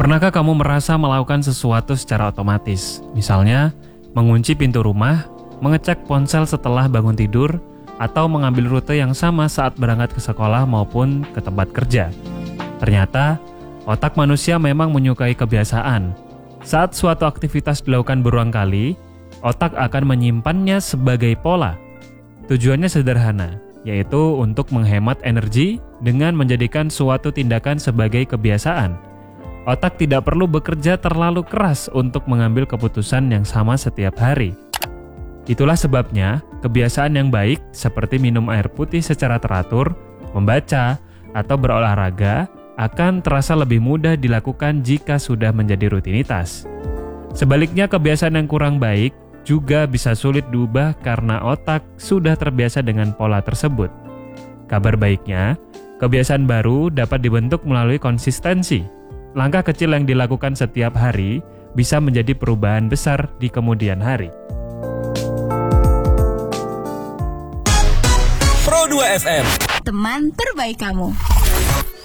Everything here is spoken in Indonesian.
Pernahkah kamu merasa melakukan sesuatu secara otomatis? Misalnya, mengunci pintu rumah, mengecek ponsel setelah bangun tidur, atau mengambil rute yang sama saat berangkat ke sekolah maupun ke tempat kerja. Ternyata, otak manusia memang menyukai kebiasaan. Saat suatu aktivitas dilakukan berulang kali, otak akan menyimpannya sebagai pola. Tujuannya sederhana, yaitu untuk menghemat energi dengan menjadikan suatu tindakan sebagai kebiasaan. Otak tidak perlu bekerja terlalu keras untuk mengambil keputusan yang sama setiap hari. Itulah sebabnya, kebiasaan yang baik seperti minum air putih secara teratur, membaca, atau berolahraga akan terasa lebih mudah dilakukan jika sudah menjadi rutinitas. Sebaliknya, kebiasaan yang kurang baik juga bisa sulit diubah karena otak sudah terbiasa dengan pola tersebut. Kabar baiknya, kebiasaan baru dapat dibentuk melalui konsistensi. Langkah kecil yang dilakukan setiap hari bisa menjadi perubahan besar di kemudian hari. Pro 2 FM, teman terbaik kamu.